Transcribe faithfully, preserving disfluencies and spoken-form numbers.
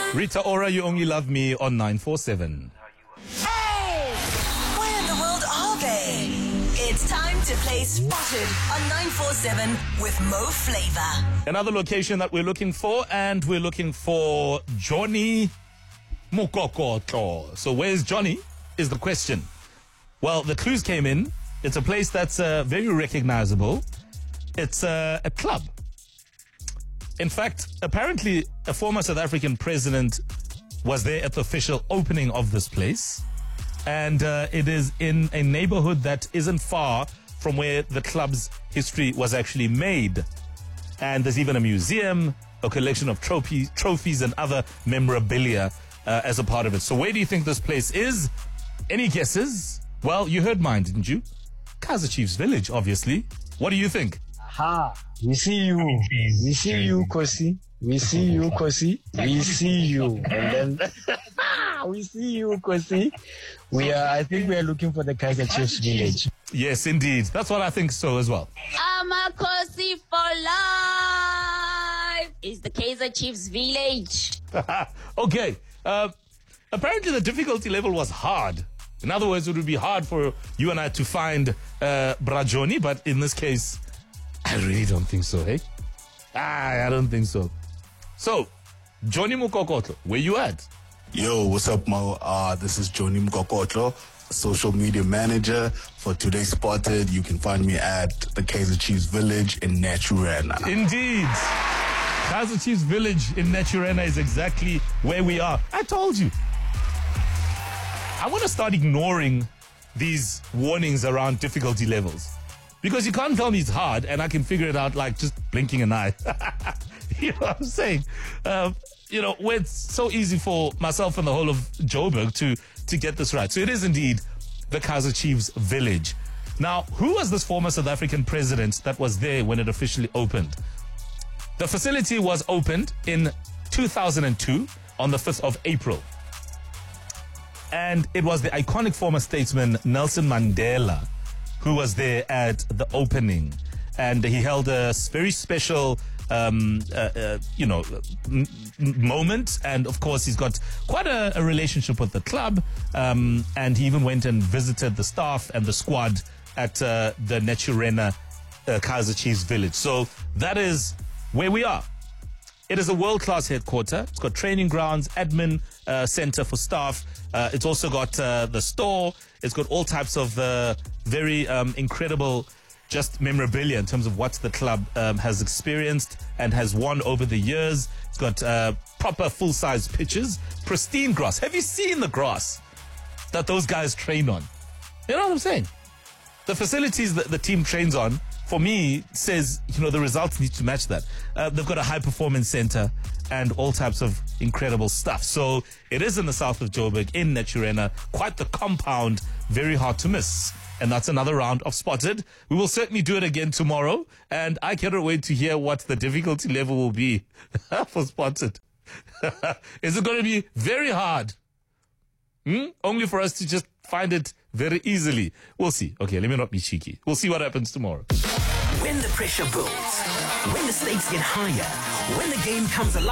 Rita Ora, You Only Love Me on nine four seven. Hey! Where in the world are they? It's time to play Spotted on nine four seven with Mo Flava. Another location that we're looking for, and we're looking for Johnny Mukokotlo. So where's Johnny is the question. Well, the clues came in. It's a place that's uh, very recognizable. It's uh, a club. In fact, apparently a former South African president was there at the official opening of this place. And uh, it is in a neighborhood that isn't far from where the club's history was actually made. And there's even a museum, a collection of trophies, trophies and other memorabilia uh, as a part of it. So where do you think this place is? Any guesses? Well, you heard mine, didn't you? Kaizer Chiefs Village, obviously. What do you think? Ha! We see you. We see you, Kosi. We see you, Kosi. We see you. And then we see you, Kosi. We are, I think we are looking for the Kaizer Chiefs Village. Yes, indeed. That's what I think so as well. Amakosi for life is the Kaizer Chiefs Village. Okay. Uh, apparently the difficulty level was hard. In other words, it would be hard for you and I to find uh, Brajoni, but in this case, I really don't think so, hey? Ah, I don't think so. So, Johnny Mukokotlo, where you at? Yo, what's up, Mo? Uh, this is Johnny Mukokotlo, social media manager for Today Spotted. You can find me at the Kaizer Chiefs Village in Naturena. Indeed. Kaizer Chiefs Village in Naturena is exactly where we are. I told you. I want to start ignoring these warnings around difficulty levels. Because you can't tell me it's hard and I can figure it out like just blinking an eye. You know what I'm saying? Uh, you know, where it's so easy for myself and the whole of Joburg to, to get this right. So it is indeed the Kaizer Chiefs Village. Now, who was this former South African president that was there when it officially opened? The facility was opened in two thousand two on the fifth of April. And it was the iconic former statesman Nelson Mandela who was there at the opening. And he held a very special, um, uh, uh, you know, m- m- moment. And of course, he's got quite a, a relationship with the club. Um, and he even went and visited the staff and the squad at uh, the Naturena uh, Kaizer Chiefs Village. So that is where we are. It is a world-class headquarter. It's got training grounds, admin uh, center for staff. Uh, it's also got uh, the store. It's got all types of uh, very um, incredible just memorabilia in terms of what the club um, has experienced and has won over the years. It's got uh, proper full-size pitches, pristine grass. Have you seen the grass that those guys train on? You know what I'm saying? The facilities that the team trains on, for me, says, you know, the results need to match that. Uh, they've got a high-performance center and all types of incredible stuff. So it is in the south of Joburg, in Naturena. Quite the compound, very hard to miss. And that's another round of Spotted. We will certainly do it again tomorrow. And I cannot wait to hear what the difficulty level will be for Spotted. Is it going to be very hard? Hmm? Only for us to just find it very easily. We'll see. Okay, let me not be cheeky. We'll see what happens tomorrow. When the pressure builds, when the stakes get higher, when the game comes alive.